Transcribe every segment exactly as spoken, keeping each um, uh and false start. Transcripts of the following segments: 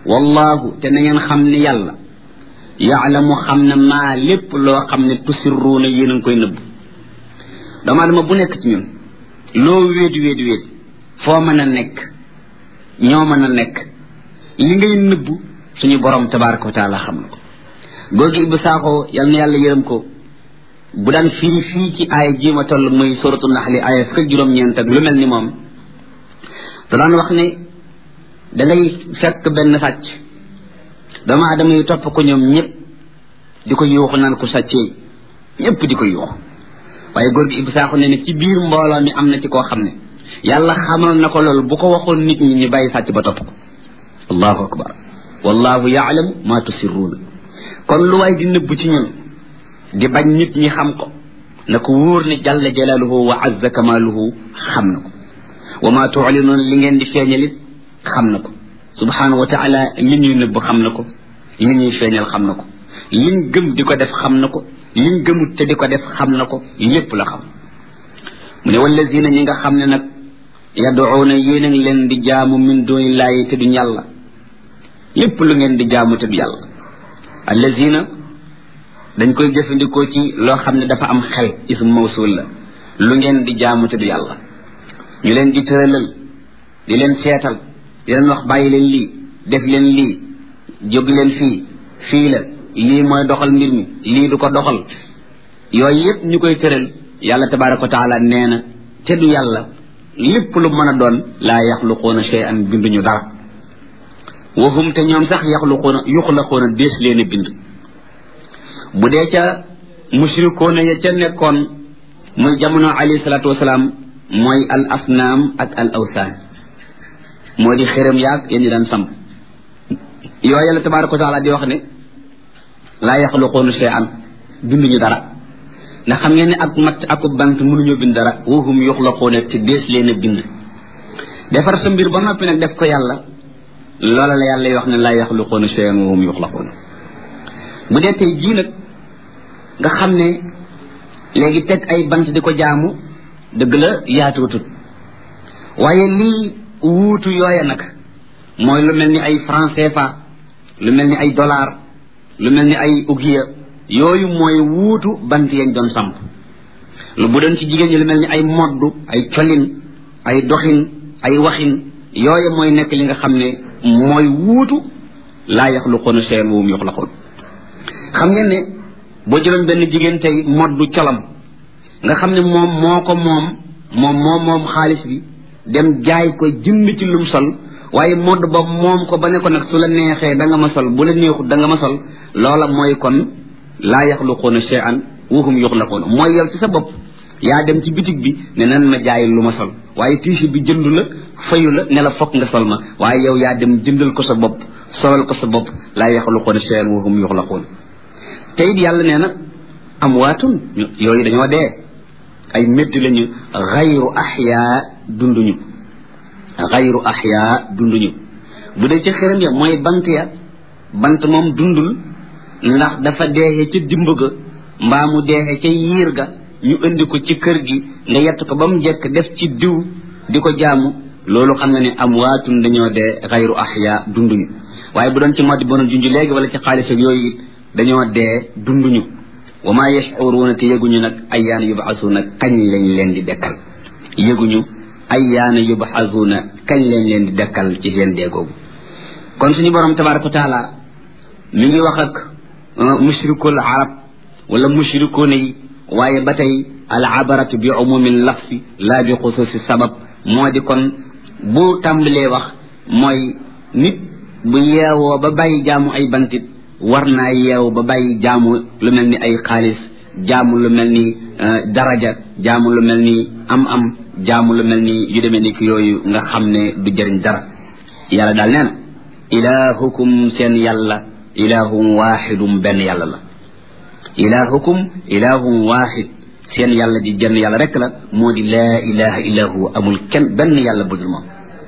wallahu te na ngeen xam ne yàlla yaalamu xam ne maa lépp loo xam ne tusirruuna yéen a ngi koy nëbb dama dama bu nekk ci ñun loo wéet wéet wéet foo mën a nekk ñoo mën a nekk li ngay nëbb suñu borom tabaraka wa taala xam na ko góor gi Ibou Sakho yal na yàlla yërëm ko bu daan firi fii ci aaya ji ma toll muy suratu naxli aaya fukk ak juróom-ñeent ak lu mel ni moom te daan wax ne dangay fekk benn sàcc doomu aadama yi topp ko ñoom ñëpp di ko yuuxu naan ko sàccee ñëpp di ko yuuxu waaye góor gi Ibou Sakho ne ne ci biir mbooloo mi am na ci koo xam ne yàlla xamal na ko loolu bu ko waxoon nit ñi ñu bàyyi sàcc ba topp ko allahu akbar wallahu yaalamu ma tusirruuna kon lu waay di nëbb ci ñun di bañ nit ñi xam ko na ko wóor ne jalla jalaaluhu wa azza kamaaluhu xam na ko wa ma tu'linuuna li ngeen di feeñalit xam na ko subhanahu wa taala li ñuy nëbb xam na ko li ñuy feeñal xam na ko liñ gëm di ko def xam na ko liñ gëmut te di ko def xam na ko lépp la xam mu ne wallazina ñi nga xam ne nag yad'uuna yéen a ngi leen di jaamu min duunillaahi te du yàlla lépp lu ngeen di jaamu te du yàlla allazina dañ koy jëfandikoo ci loo xam ne dafa am xel ism mawsul la lu ngeen di jaamu te du yàlla ñu leen di tëralal di leen seetal di leen wax bàyyi leen lii def leen lii jóg leen fii fii la lii mooy doxal mbir mi lii du ko doxal yooyu yëpp ñu koy tëral yàlla tabaraka wa taala nee na te du yàlla lépp lu mën a doon laa yaxluquuna shay'an binduñu dara wahum te ñoom sax yaxluquuna yuxlaquuna dees leen a bind bu dee ca mushrikoona ya ca nekkoon muy jamono alayhi salaatu wasalaam mooy al asnaam ak al awsaan moo di xërëm yaag yéen ñi daan samp yooyu yàlla tabaraka wa taala di wax ne laa yaxluquuna shay'an binduñu dara ndax xam ngeen ne ak matt akub bant mënuñoo bind dara wahum yuxlaquuna te dees leen a bind defar sa mbir ba noppi nag def ko yàlla loola la yàlla wax ne laa yaxluquuna shay'an wahum yuxlaquuna bu dee tey jii nag nga xam ne léegi teg ay bant di ko jaamu dëgg la yaatuutut waaye lii wuutu yooya nag mooy lu mel ni ay franc C F A lu mel ni ay dollar lu mel ni ay ugiya yooyu mooy wuutu bant yañ doon samp lu bu doon ci jigéen ñi lu mel ni ay moddu ay colin ay doxin ay waxin yooyu mooy nekk li nga xam ne mooy wuutu laa yaxluquuna shay'an wa hum yuxlaquun xam ngeen ne boo jëloon benn jigéen tey moddu colam nga xam ne moom moo ko moom moom moom moom xaalis bi dem jaay ko jënd ci lum sol waaye modd ba moom ko ba ne ko nag su la neexee da nga ma sol bu la neexut da nga ma sol loola mooy kon laa yaxluquuna shay'an wa hum yuxlaquuna mooy yow ci sa bopp yaa dem ci bitig bi ne nan ma jaay lu ma sol waaye tiisi bi jëndu la fayu la ne la fokk nga sol ma waaye yow yaa dem jëndal ko sa bopp solal ko sa bopp laa yaxluquuna shay'an wa hum yuxlaquuna te it yàlla nee na amwaatun yooyu dañoo dee ay métti lañu xayru axyaa dunduñu xayru axyaa dunduñu bu dee ca xërëm ya mooy bant ya bant moom dundul ndax dafa deexee ca dimb ga mbaa mu deexee ca yiir ga ñu indi ko ci kër gi nga yett ko ba mu jekk def ci diw di ko jaamu loolu xam nga ne amwaatun dañoo dee xayru axyaa dunduñu waaye bu doon ci modi bono junj léegi wala ci xaalis ak yooyu it dañoo dee dunduñu wa maa yash'uruuna te yëguñu nag ayyaana yub'asuuna kañ lañ leen di dekkal yëguñu ayyaana yub'asuuna kañ lañ leen di dekkal ci seen dee googu kon suñu borom tabaaraka wa taala mi ngi wax ak mushrikul arab wala mushrikuuna yi waaye ba tey al abaratu bi umumil lafsi laa bi xusuusi sabab moo di kon bu tàmbalee wax mooy nit bu yeewoo ba bàyyi jaamu ay bantit war naa yeew ba bàyyi jaamu lu mel ni ay xaalis jaamu lu mel ni daraja jaamu lu mel ni am-am jaamu lu mel ni yu demee ni ki yooyu nga xam ne du jëriñ dara yàlla daal nee na ilaahukum seen yàlla ilaahum waaxidum benn yàlla la ilaahukum ilaahum waaxid seen yàlla di jenn yàlla rek la moo di laa ilaha illa huwa amul kenn benn yàlla budul moom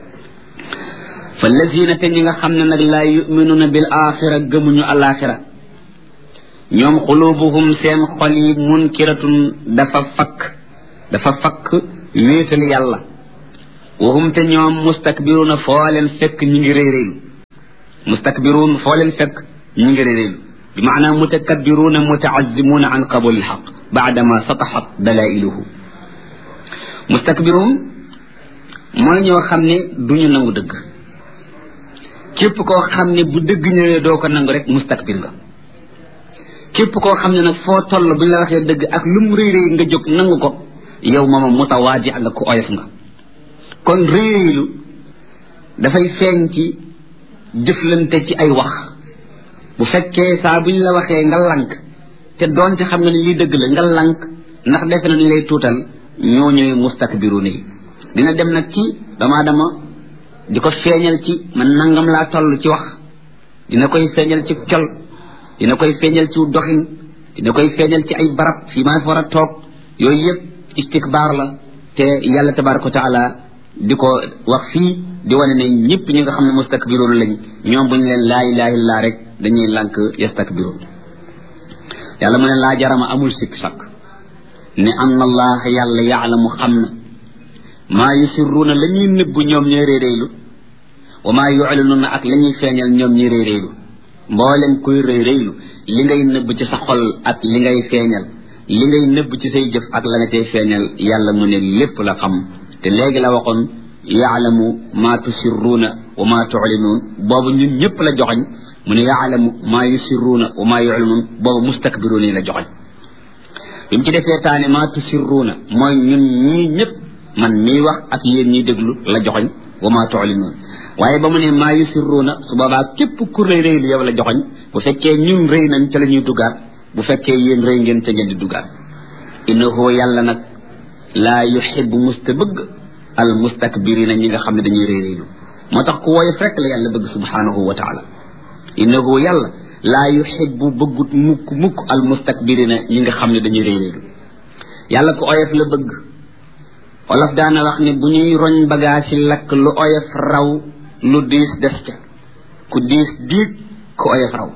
fa lazina te ñi nga xam ne nag laa yuminuuna bil axira gëmuñu alaxira ñoom xulubuhum seen xol yi munkiratun dafa fakk dafa fakk wéetal yàlla wahum te ñoom mustakbiruna foo leen fekk ñi ngi réy réylu mustakbiruun foo leen fekk ñu ngi réeréelu bi maanaam mutakabbiruuna mutaazimuuna an qabuli lxaq baadama sataxat dalailuhu mustakbiruun mooy ñoo xam ne duñu nangu dëgg képp koo xam ne bu dëgg ñëwee doo ko nangu rek mustakbir nga képp koo xam ne nag foo toll bu ñu la waxee dëgg ak lu mu rëy rëy nga jóg nangu ko yow mooma mutawaadi nga ko oyof nga kon rëy rëylu dafay feeñ ci jëflante ci ay wax bu fekkee saa bu ñu la waxee nga lank te doon ci xam nga ne lii dëgg la nga lank ndax defe na ni lay tuutal ñoo ñooy mustakbiruun yi dina dem nag ci dama dama di ko feeñal ci man nangam laa toll ci wax dina koy feeñal ci col dina koy feeñal ci doxin dina koy feeñal ci ay barab fii maa fi war a toog yooyu yëpp istikbaar la te yàlla tabaraka wa taala di ko wax fii di wane ne ñëpp ñi nga xam ne mustakbiruun lañ ñoom bu ñu leen laa ilaha illa rek dañuy lànk yastakbiruun yàlla mu ne laa jarama amul sikk sakk ne anna allah yàlla yaalamu xam na maa yusirruuna la ñuy nëbbu ñoom ñooy réeréylu wa maa yuclinuuna ak la ñuy feeñal ñoom ñooy réeréylu mboolem kuy réeréylu li ngay nëbb ci sa xol ak li ngay feeñal li ngay nëbb ci say jëf ak la nga tey feeñal yàlla mu ne lépp la xam te léegi la waxoon yaalamu maa tusirruuna wa maa tuclinuun boobu ñun ñëpp la joxoñ mu ne yaalamu maa yusirruuna wa maa yuclinuun boobu mustakbiruun yi la joxoñ bi mu ci defee taane maa tusirruuna mooy ñun ñii ñëpp man mii wax ak yéen ñiy déglu la joxoñ wa maa tuclinuun waaye ba mu ne maa yusirruuna su boobaa képp ku rëy rëy lu yow la joxoñ bu fekkee ñun rëy nañ ca la ñuy duggaat bu fekkee yéen rëy ngeen ca ngeen di duggaat innahu yàlla nag laa yuhibbu musta bëgg al mustakbirina ñi nga xam ne dañuy rëy rëylu moo tax ku woyof rek la yàlla bëgg subhanahu wa taala innahu yàlla laa yuhibbu bëggut mukk mukk al mustakbirina ñi nga xam ne dañuy rëy rëylu yàlla ku oyof la bëgg olof daana wax ne bu ñuy roñ bagage yi lakk lu oyof raw lu diis des ca ku diis diig ku oyof raw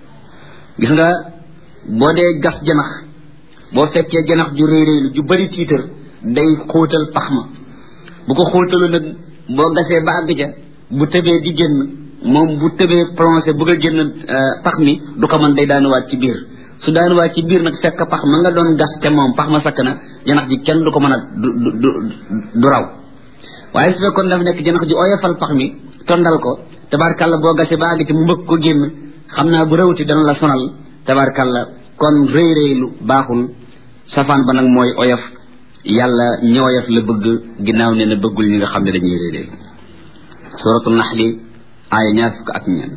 gis nga boo dee gas janax boo fekkee janax ju rëy rëylu ju bari tiitar day xóotal pax ma bu ko xóotalu nag boo gasee ba àgg ca bu tëbee di génn moom bu tëbee plongé bëgg a génn pax mi du ko mën day daanuwaat ci biir su daanuwaat ci biir nag fekk pax ma nga doon gas ca moom pax ma sakk na janax ji kenn du ko mën a du du du raw waaye su fekkoon dafa nekk janax ji oyofal pax mi tondal ko tabarkàlla boo gasee ba àgg ca mu mbëgg ko génn xam naa bu rawti dana la sonal tabarkàlla kon rëy rëylu baaxul safaan ba nag mooy oyof yàlla ñi oyof la bëgg ginnaaw ne na bëggul ñi nga xam ne dañuy rëy rëylu suratul naxli aaya ñaar fukk ak ñeen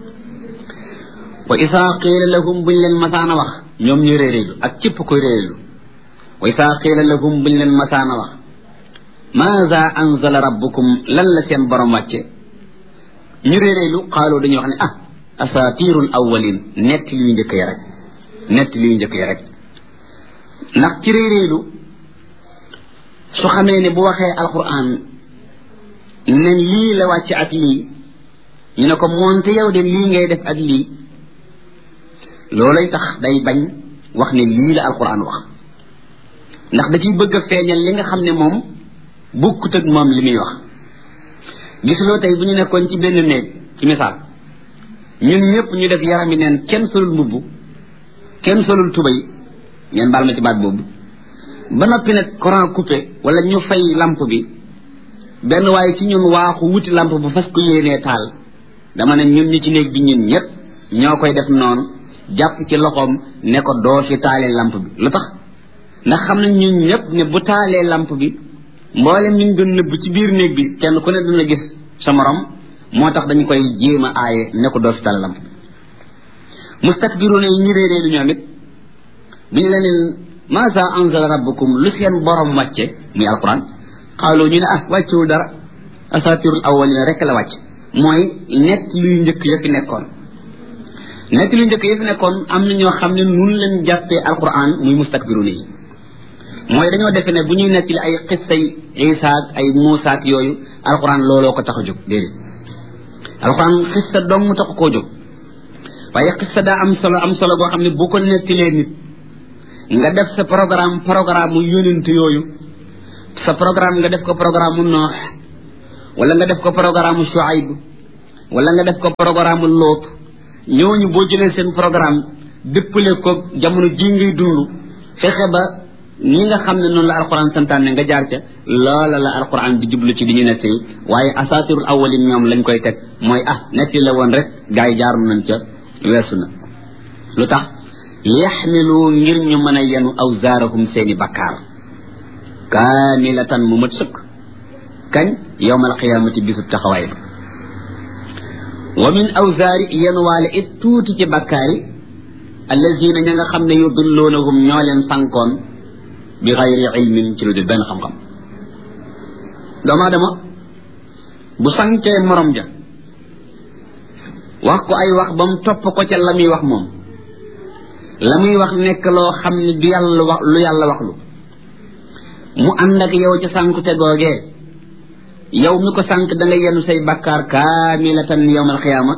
wa isaa qiila lahum buñ leen masaana wax ñoom ñu rëy rëylu ak képp koy rëy rëylu wa isaa qiila lahum buñ leen masaana wax maada anzala rabbukum lan la seen borom wàcce ñu rëy rëylu xaaloo dañuy wax ne ah asatirul awwalin nett liy njëkk ya rek nett liy njëkk ya rek ndax ci rëy rëylu su xamee ne bu waxee alquran ne lii la wàcce ak lii ñu ne ko moonte yow de lii ngay def ak lii loolay tax day bañ wax ne lii la alquran wax ndax da ciy bëgg a feeñal li nga xam ne moom bokkut ak moom li muy wax gisuloo tey bu ñu nekkoon ci benn néeg ci misaal ñun ñëpp ñu def yarami neen kenn solul mbubb kenn solul tubay ngeen baal ma ci baat boobu ba noppi nag courant coupé wala ñu fay lampe bi benn waaye ci ñun waaxu wuti lampe bu fas ko yéenee taal dama ne ñun ñi ci néeg bi ñun ñëpp ñoo koy def noonu jàpp ci loxoom ne ko doo fi taalee lampe bi lu tax ndax xam nañ ñun ñëpp ne bu taalee lampe bi mboolem ñu doon nëbb ci biir néeg bi kenn ku ne dina gis sa morom moo tax dañu koy jéem a aaye ne ko doo fi taal lampe bi mustakbiruuna yi ñu réeree lu ñoom it bu ñu leneen maasa anzala rabbukum lu seen borom wàcce muy alquran xaaloo ñu ne ah wàccewul dara asatirul awwalina rek la wàcc mooy nett luy njëkk ya fi nekkoon nett luy njëkk ya fi nekkoon am na ñoo xam ne nun leen jàppee alquran muy mustakbiruuna yi mooy dañoo defe ne bu ñuy nettali ay xissay Isa ak ay Muusa ak yooyu alquran looloo ko tax a jóg déedéet alquran xissa dong tax koo jóg waaye xissa daa am solo am solo boo xam ne bu ko nettalee nit nga def sa programme programme mu yónent yooyu sa programme nga def ko programme mu Noox wala nga def ko programme mu Shuayb wala nga def ko programme loot ñooñu boo jëlee seen programme dëppale ko jamono ji ngay dund fexe ba ñi nga xam ne noonu la alquran santaane nga jaar ca loola la alquran di jublu ci di ñu nettali waaye asatirul awalin ñoom lañ koy teg mooy ah netti la woon rek gaa yi jaaru nañ ca weesu na lu tax yaxmilu ngir ñu mën a yenu awzaarahum seeni bakkaar kaamilatan mu mat sëkk kañ yawmal qiyaamati bisu taxawaay ba wa min awzaari yenuwaale it tuuti ci bakkaar yi allazina ña nga xam ne yudilloonahum ñoo leen sànkoon bi xayri ilmin ci lu dul benn xam-xam doomu aadama bu sànkee morom ja wax ko ay wax ba mu topp ko ca la muy wax moom la muy wax nekk loo xam ne du yàlla wax lu yàlla wax lu mu ànd ak yow ca sànkute googee yow mi ko sànk da nga yenu say bakkaar kaamilatan yawmal xiyaama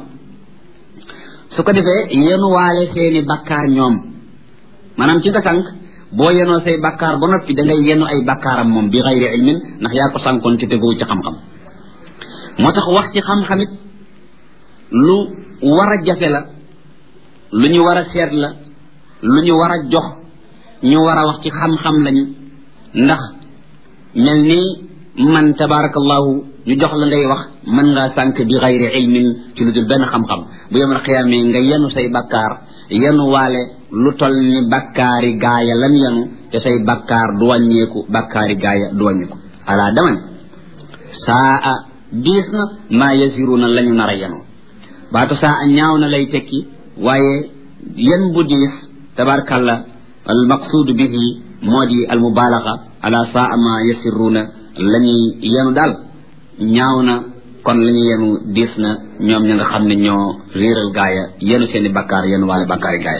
su ko defee yenu waale seeni bakkaar ñoom maanaam ci nga sànk boo yenoo say bakkaar ba noppi da ngay yenu ay bakkaaram moom bi xayri ilmin ndax yaa ko sànkoon ci teguwu ci xam-xam moo tax wax ci xam-xamit lu war a jafe la lu ñu war a seet la lu ñu war a jox ñu war a wax ci xam-xam lañu ndax mel ni man tabarakallahu ñu jox la ngay wax mën ngaa sànk bi xayri ilmin ci lu dul benn xam-xam bu yemal xiyaamee nga yenu say bakkaar yenu waale lu toll ni bakkaari gaaya lan yenu te say bakkaar du wàññeeku bakkaari gaaya du wàññeeku ala daman saa a diis na maa yasiruna la ñu nar a yenu baatu saa a ñaaw na lay tekki waaye yen bu diis tabarakalla al maqsuud bihi moo di al mubaalaga ala saa ma yasiruna la ñuy yenu daal ñaaw na kon la ñuy yenu diis na ñoom ña nga xam ne ñoo réeral gaaya yenu seeni bakkaar yenu waale bakkaari gaaya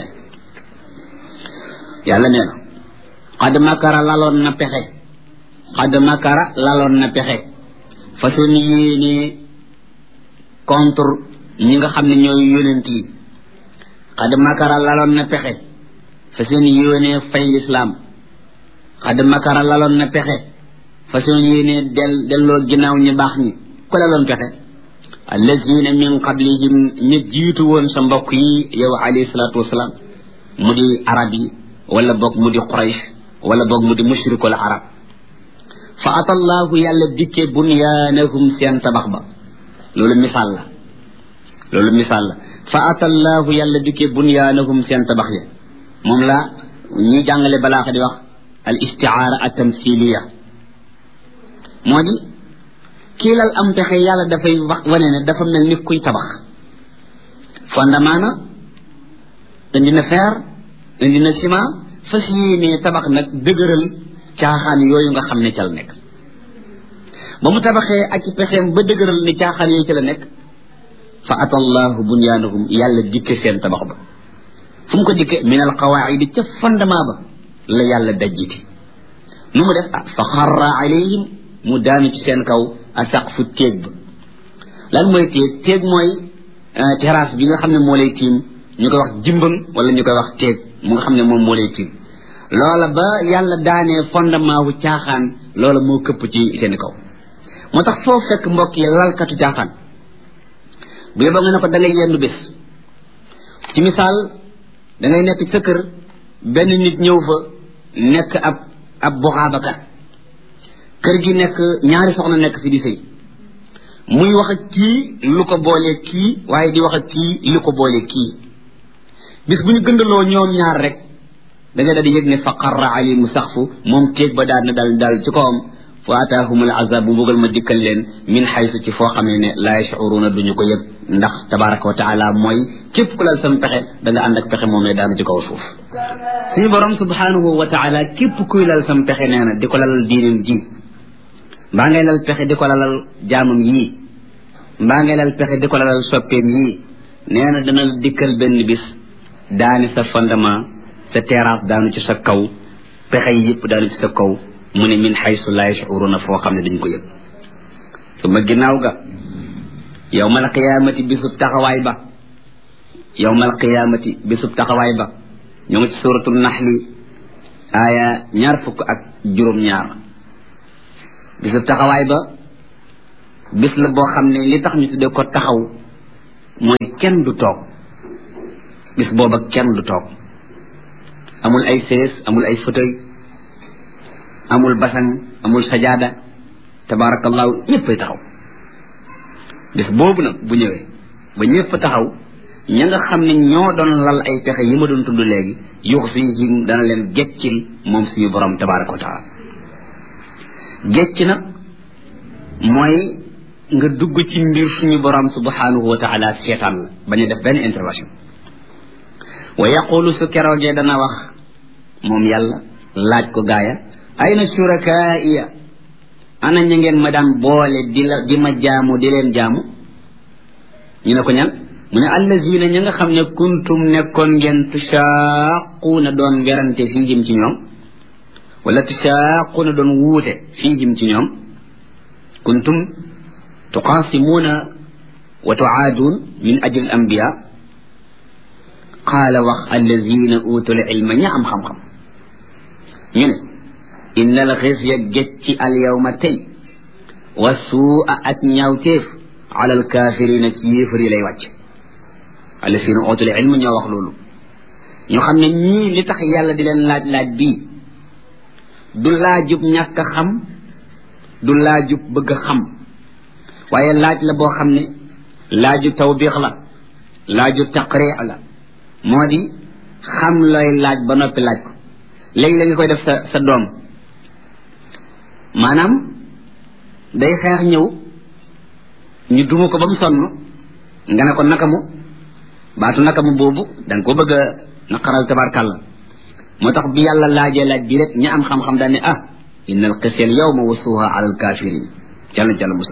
yàlla nee na xad makara laloon na pexe xad makara laloon na pexe façon yéene contre ñi nga xam ne ñooy yonent yi xad makara laloon na pexe façon yéene fay lislaam xad makara laloon na pexe façon yéene del delloo ginnaaw ñu baax ñi ku laloon pexe allazina min qablihim ñu jiitu woon sa mbokk yi yow alayhi salaatu wasalaam mu di arab yi wala boog mu di quraysh wala boog mu di mushrikul arab fa atallahu yàlla dikke bunyaanahum seen tabax ba loolu misaal la loolu misaal la fa atallahu yàlla dikke bunyaanahum seen tabax ya moom la ñuy jàngale balaaxa di wax al istiaara at tamsiliya moo di kii lal am pexe yàlla dafay wax wane ne dafa mel ni kuy tabax fondement na indi na fer indi na ciment fas yéenee tabax nag dëgëral caaxaan yooyu nga xam ne ca la nekk ba mu tabaxee ak ci pexeem ba dëgëral ni caaxaan yooyu ca la nekk fa atallahu bunyaanahum yàlla dikke seen tabax ba fu mu ko dikke min al qawaidi ca fondement ba la yàlla dajjiti nu mu def ah fa xarra alayhim mu daanu ci seen kaw a saqfu téeg ba lan mooy téeg téeg mooy terrasse bi nga xam ne moo lay tiim ñu koy wax jimbam wala ñu koy wax téeg mu nga xam ne moom moo lay tiim loola ba yàlla daanee fondement wu caaxaan loola moo këpp ci seen kaw moo tax foo fekk mbokk yi lalkatu caaxaan bu yeboo nga ne ko da ngay yendu bés ci misaal da ngay nekk sa kër benn nit ñëw fa nekk ab ab buxaabakat kër gi nekk ñaari soxna nekk fi di sëy muy wax ak kii lu ko boole kii waaye di wax ak kii lu ko boole kii bis bu ñu gëndaloo ñoom ñaar rek da nga daal di yëg ne fa qarra alayhim saqfu moom téeg ba daal na daal daal ci kawam fa ataahumul azab bu mbugal ma dikkal leen min xaysu ci foo xam ne ne laa yashuruna duñu ko yëg ndax tabaraka wa taala mooy képp ku lal sam pexe da nga ànd ak pexe moomee daanu ci kaw suuf suñu borom subhanahu wa taala képp kuy lal sam pexe nee na di ko lalal diinam ji mbaa ngay lal pexe di ko lalal jaamam yii mbaa ngay lal pexe di ko lalal soppeem yii nee na dana dikkal benn bis daani sa fondement sa terrasse daanu ci sa kaw pexe yi yëpp daanu ci sa kaw mu ne min xaysu laa yashuruna foo xam ne dañ ko yëg su ma ginnaaw ga yawmal qiyaamati bisub taxawaay ba yawmal qiyaamati bisub taxawaay ba ñoo ngi ci suratul naxli aaya ñaar fukk ak juróom-ñaar bisub taxawaay ba bis la boo xam ne li tax ñu tuddee ko taxaw mooy kenn du toog bis booba kenn du toog amul ay sées amul ay fauteuil amul basang amul sajaada tabarakallahu ñëppay taxaw bis boobu nag bu ñëwee ba ñëpp taxaw ña nga xam ne ñoo doon lal ay pexe yi ma doon tudd léegi yux fihim dana leen geccil moom suñu borom tabaraka wa taala gecc nag mooy nga dugg ci mbir suñu borom subhanahu wa taala seetaan la bañ a def benn intervention wa yaqulu su keroogee dana wax moom yàlla laaj ko gaaya ayna shurakaaiya ana ña ngeen ma daan boole di la di ma jaamu di leen jaamu ñu ne ko ñan mu ne allazina ña nga xam ne kuntum nekkoon ngeen tushaaquuna doon werante fiihim ci ñoom wala tushaaquuna doon wuute fiihim ci ñoom kuntum tuqaasimuuna wa tuaaduun min ajli al anbiya qaala wax allazina utul ilma ña am xam-xam ñu ne inna al xisya gécci al yawma tey wa suua ak ñaawteef ala al kaafirina ci yéefar yi lay wàcc allazina utul ilma ñoo wax loolu ñu xam ne ñii li tax yàlla di leen laaj laaj bii du laajub ñàkk a xam du laajub bëgg a xam waaye laaj la boo xam ne laaju tawbiix la laaju taqriix la moo di xam looy laaj ba noppi laaj ko léegi la nga koy def sa sa doom maanaam day xeex ñëw ñu duma ko ba mu sonn nga ne ko nakamu baatu nakamu boobu danga ko bëgg a naqaral tabarkàlla moo tax bi yàlla laajee laaj bi rek ña am xam-xam daal ne ah inna al qisya al yawma wasuha ala al kafirin jàll jàll musa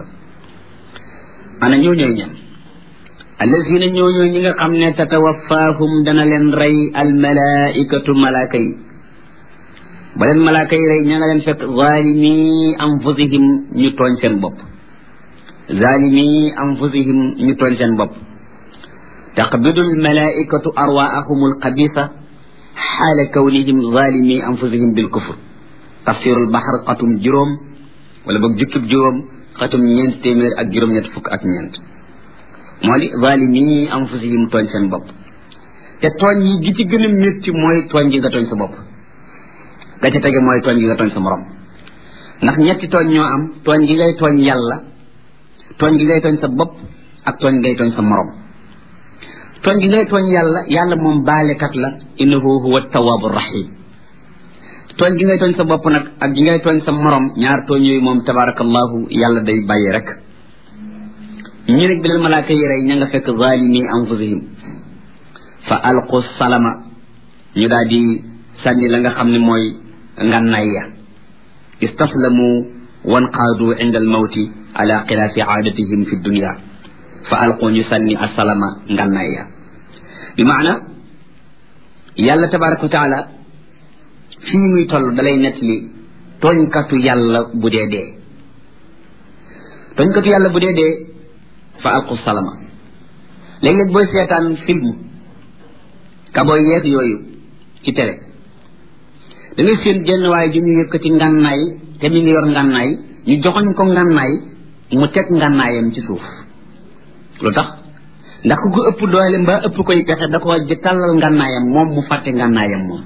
ana ñoo ñooy ñan allazina ñoo ñooy ñi nga xam ne tatawaffahum dana leen rey al malaikatu malaaka yi ba leen malaaka yi rey ña nga leen fekk zalimi anfusihim ñu tooñ seen bopp zalimi anfusihim ñu tooñ seen bopp taqbidu al malaikatu arwaahum al xabisa xaala kawnihim zalimi anfusihim bil kufr tafsirul bahr xatum juróom wala boog jukkib juróom xatum ñeent téeméer ak juróom-ñett fukk ak ñeent moo di zalimi anfusihim tooñ seen bopp te tooñ yi gi ci gën a métti mooy tooñ gi nga tooñ sa bopp ga ca tege mooy tooñ gi nga tooñ sa morom ndax ñetti tooñ ñoo am tooñ gi ngay tooñ yàlla tooñ gi ngay tooñ sa bopp ak tooñ ngay tooñ sa morom tooñ gi ngay tooñ yàlla yàlla moom baalekat la innahu huwa tawaabu rahim tooñ gi ngay tooñ sa bopp nag ak gi ngay tooñ sa morom ñaar tooñ yooyu moom tabarakallahu yàlla day bàyyi rek ñu nag bi leen malaaka yi rey ña nga fekk zalimi anfusihim fa alqu salama ñu daal di sànni la nga xam ne mooy ngànnaay ya istaslamu wanqaadu inda almawti ala xilaafi aadatihim fi dunia fa alqu ñu sànni asalama ngànnaay ya bi maana yàlla tabaraka wa taala fii muy toll dalay nett li tooñkatu yàlla bu dee dee tooñkatu yàlla bu dee dee fa alqu salama léeg-léeg booy seetaan film kabooy yeeg yooyu ci télé da ngay seen jenn waaye ju ñu yëkkati ngànnaay te mi ngi yor ngànnaay ñu joxoñ ko ngànnaay mu teg ngànnaayam ci suuf lu tax ndax ku ko ëpp doole mbaa ëpp koy pexe da ko di tàllal ngànnaayam moom mu fàtte ngànnaayam moom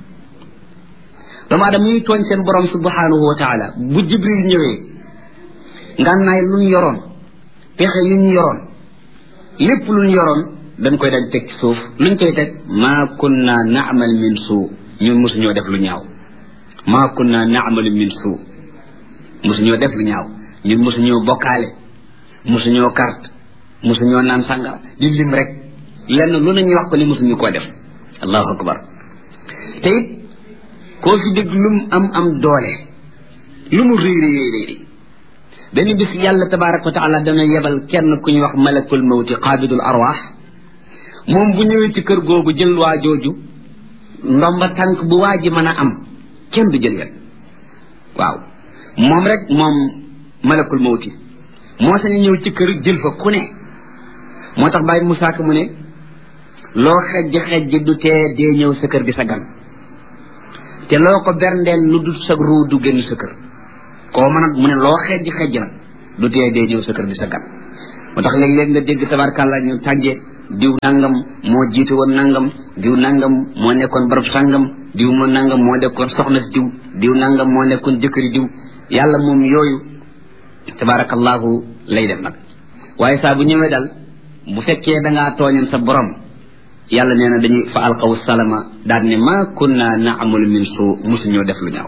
doomu aadama ñuy tooñ seen borom subhanahu wa taala bu jibril ñëwee ngànnaay lu ñu yoroon pexe yu ñu yoroon lépp lu ñu yoroon dañ koy daj teg ci suuf luñ koy teg maa kunna naamal min suu ñun mosuñoo def lu ñaaw maa kunna naamal min suu mosuñoo def lu ñaaw ñun mosuñoo bokkaale mosuñoo carte mosuñoo naan sàngara di lim rek lenn lu nañu wax ko li mosuñu koo def allahu akbar te it koo fi dégg lu mu am am doole lu mu réy réy réy benn bis yàlla tabaraka wa taala dana yebal kenn ku ñuy wax malakul mawti qaabidul arwaax moom bu ñëwee ci kër googu jël waa jooju ndomba tànk bu waa ji mën a am kenn du jël yet waaw moom rek moom malakul mawti moo sañ ñëw ci kër jël fa ku ne moo tax Baye Moussa Ka mu ne loo xejj xejj du tee dee ñëw sa kër di sa gan te loo ko berndeel lu dul sa ruu du génn sa kër koo mën a mu ne loo xejj xejj nag du tee dee ñëw sa kër di sa gan moo tax léeg-léeg nga dégg tabarkàlla ñu tàggee diw nangam moo jiite woon nangam diw nangam moo nekkoon barab sangam diw moo nangam moo nekkoon soxna si diw diw nangam moo nekkoon jëkkëri diw yàlla moom yooyu tabarakallahu lay def nag waaye saa bu ñëwee dal bu fekkee da ngaa tooñoon sa borom yàlla nee na dañuy fa alqaw salama daal ne ma kunna naamul min suu musuñoo def lu ñaaw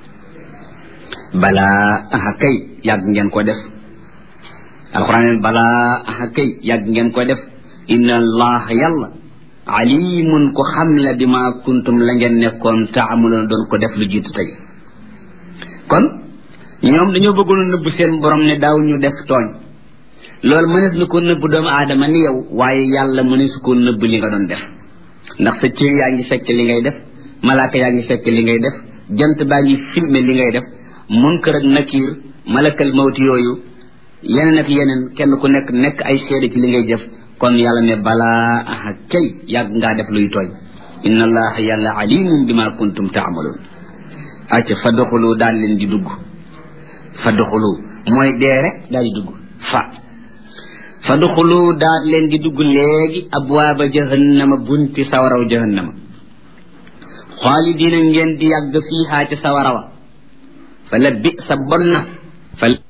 balaa aha kay yàgg ngeen ko def alquran balaa aha kay yàgg ngeen ko def inna allah yàlla alimun ko xam la bi ma kuntum la ngeen nekkoon taamaloon doon ko def lu jiitu tey kon ñoom dañoo bëggoon nëbb seen borom ne daaw ñu def tooñ loolu mënees na ko nëbb doomu aadama ni yow waaye yàlla mënees ko nëbb li nga doon def ndax sa cër yaa ngi fekk li ngay def malaaka yaa ngi fekk li ngay def jant baa ngi filmé li ngay def munkar ak nakiir malakal mawti yooyu yeneen ak yeneen kenn ku nekk nekk ay seede ci li ngay def kon yàlla ne balaa aha kay yàgg ngaa def luy tooñ inna allaha yàlla alimun bima kuntum taamaloon acca fa doxulu daal leen di dugg fa doxulu mooy dee rek daal di dugg fa fa doxulu daal leen di dugg léegi abwaaba jahannama bunti sawaraw jahannama xaalidiina ngeen di yàgg fiihaa ci sawarawa fa la bi sa bon na fa